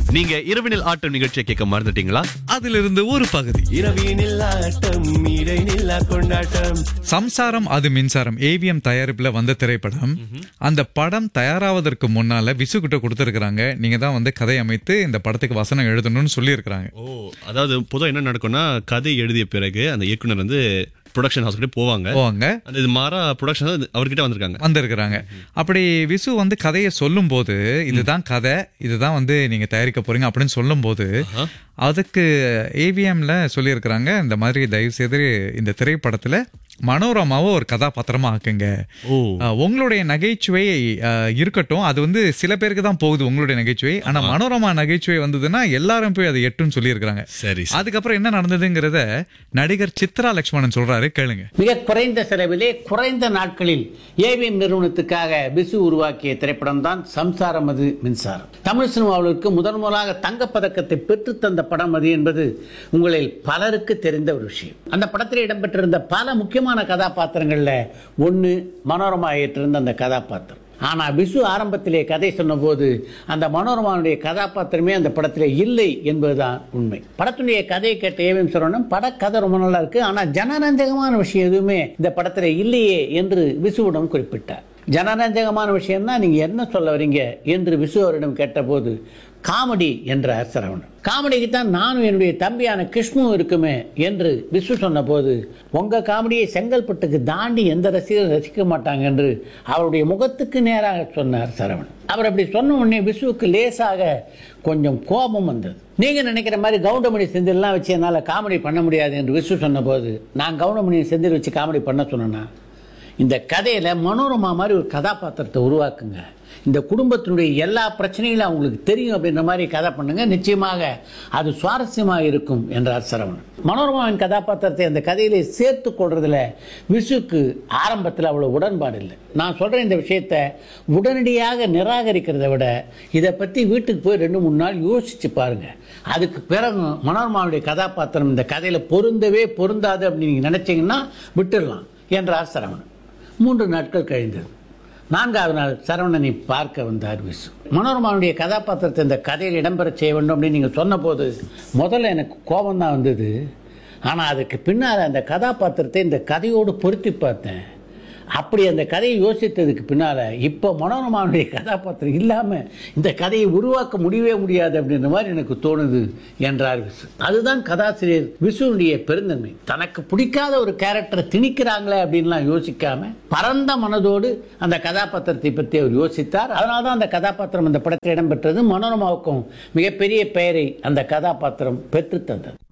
நீங்க இரவினில் ஆட்டம் நிகழ்ச்சியை கேட்க மறந்துட்டீங்களா? அதிலிருந்து ஒரு பகுதி. இரவினில் ஆட்டம் இடைநில்லா கொண்டாட்டம். சம்சாரம் அது மின்சாரம் ஏவிஎம் தயாரிப்புல வந்த திரைப்படம். அந்த படம் தயாராவதற்கு முன்னால விசு கிட்ட கொடுத்திருக்காங்க. நீங்க தான் வந்து கதை அமைத்து இந்த படத்துக்கு வசனம் எழுதணும்னு சொல்லி இருக்காங்க. அதாவது பொதுவா என்ன நடக்கும்னா, கதை எழுதிய பிறகு அந்த இயக்குனர் வந்து ப்ரொடக்ஷன் ஹவுஸ் கிட்ட போவாங்க. அந்த இது மாறா ப்ரொடக்ஷன் அவர்கிட்ட வந்திருக்காங்க. அப்படி விசு வந்து கதையை சொல்லும் போது, இதுதான் கதை, இதுதான் வந்து நீங்க தயாரிக்க போறீங்க அப்படின்னு சொல்லும் போது, அதுக்கு ஏவிஎம்ல சொல்லி இருக்கிறாங்க, இந்த மாதிரி தயவு செய்து இந்த திரைப்படத்துல மனோரமாவை ஒரு கதாபாத்திரமா ஆக்குங்க. உங்களுடைய நகைச்சுவை இருக்கட்டும், அது வந்து சில பேருக்கு தான் போகுது உங்களுடைய நகைச்சுவை. ஆனா மனோரமா நகைச்சுவை வந்ததுன்னா எல்லாரும் போய் அதை எட்டுன்னு சொல்லி இருக்காங்க. சரி, அதுக்கப்புறம் என்ன நடந்ததுங்கிறத நடிகர் சித்ரா லட்சுமணன் சொல்றாரு, கேளுங்க. மிக குறைந்த செலவிலே குறைந்த நாட்களில் ஏவிஎம் நிறுவனத்துக்காக விசு உருவாக்கிய திரைப்படம் தான் சம்சாரம் அது மின்சாரம். தமிழ் சினிமாவிற்கு முதன் முதலாக தங்கப்பதக்கத்தை பெற்று தந்த படம் அது என்பது உங்களில் பலருக்கு தெரிந்த ஒரு விஷயம். அந்த படத்தில் இடம்பெற்றிருந்த பல முக்கியமான கதாபாத்திரங்கள்ல ஒன்னு மனோரமா ஏற்றிருந்த அந்த கதாபாத்திரம். ஆனா விசு ஆரம்பத்திலே கதை சொன்ன போது அந்த மனோரமாவுடைய கதாபாத்திரமே அந்த படத்திலே இல்லை என்பதுதான் உண்மை. படத்துடைய கதையை கேட்ட ஏவிஎம் சரவணன், படக்கதை ரொம்ப நல்லா இருக்கு, ஆனா ஜனரஞ்சகமான விஷயம் எதுவுமே இந்த படத்திலே இல்லையே என்று விசுவிடம் குறிப்பிட்டார். ஜனரஞ்சகமான விஷயம் தான், நீங்க என்ன சொல்ல வரீங்க என்று விசு அவரிடம் கேட்டபோது காமெடி என்றார் சரவணன். காமெடிக்கு தான் நானும் என்னுடைய தம்பியான கிருஷ்ணு இருக்குமே என்று விசு சொன்ன போது, உங்க காமெடியை செங்கல்பட்டுக்கு தாண்டி எந்த ரசிகரும் ரசிக்க மாட்டாங்க என்று அவருடைய முகத்துக்கு நேராக சொன்னார் சரவணன். அவர் அப்படி சொன்ன உடனே விசுவுக்கு லேசாக கொஞ்சம் கோபம் வந்தது. நீங்க நினைக்கிற மாதிரி கவுண்டமணி செந்தில்லாம் வச்சு என்னால காமெடி பண்ண முடியாது என்று விசு சொன்ன போது, நான் கவுண்டமணி செந்தில் வச்சு காமெடி பண்ண சொன்னா, இந்த கதையில மனோரமா மாதிரி ஒரு கதாபாத்திரத்தை உருவாக்குங்க, இந்த குடும்பத்தினுடைய எல்லா பிரச்சனைகளும் அவங்களுக்கு தெரியும் அப்படின்ற மாதிரி கதை பண்ணுங்க, நிச்சயமாக அது சுவாரஸ்யமாக இருக்கும் என்றார் சரவணன். மனோரமாவின் கதாபாத்திரத்தை அந்த கதையிலே சேர்த்து கொள்றதுல விசுக்கு ஆரம்பத்தில் அவ்வளவு உடன்பாடு இல்லை. நான் சொல்ற இந்த விஷயத்தை உடனடியாக நிராகரிக்கிறத விட இதை பத்தி வீட்டுக்கு போய் 2-3 நாள் யோசிச்சு பாருங்க. அதுக்கு பிறகு மனோரமாவுடைய கதாபாத்திரம் இந்த கதையில பொருந்தவே பொருந்தாது அப்படின்னு நீங்க நினைச்சீங்கன்னா விட்டுடலாம் என்றார் சரவணன். 3 நாட்கள் கழிந்தது. 4வது நாள் சரவணனை பார்க்க வந்தார் விசு. மனோரமாவுடைய கதாபாத்திரத்தை இந்த கதையில் இடம்பெற செய்ய வேண்டும் அப்படின்னு நீங்கள் சொன்ன போது முதல்ல எனக்கு கோபம் தான் வந்தது. ஆனால் அதுக்கு பின்னால் அந்த கதாபாத்திரத்தை இந்த கதையோடு பொருத்தி பார்த்தேன். அப்படி அந்த கதையை யோசித்ததுக்கு பின்னால் இப்போ மனோரமாவுடைய கதாபாத்திரம் இல்லாமல் இந்த கதையை உருவாக்க முடியவே முடியாது அப்படின்ற மாதிரி எனக்கு தோணுது என்றார் விசு. அதுதான் கதாசிரியர் விசுனுடைய பெருந்தன்மை. தனக்கு பிடிக்காத ஒரு கேரக்டரை திணிக்கிறாங்களே அப்படின்லாம் யோசிக்காம பரந்த மனதோடு அந்த கதாபாத்திரத்தை பற்றி அவர் யோசித்தார். அதனால தான் அந்த கதாபாத்திரம் அந்த படத்தில் இடம்பெற்றது. மனோரமாவுக்கும் மிகப்பெரிய பெயரை அந்த கதாபாத்திரம் பெற்று தந்தது.